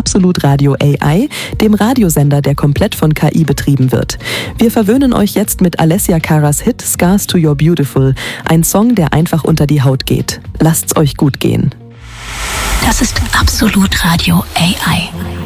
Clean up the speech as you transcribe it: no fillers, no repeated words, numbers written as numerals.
Absolut Radio AI, dem Radiosender, der komplett von KI betrieben wird. Wir verwöhnen euch jetzt mit Alessia Caras Hit Scars to Your Beautiful, ein Song, der einfach unter die Haut geht. Lasst's euch gut gehen. Das ist Absolut Radio AI.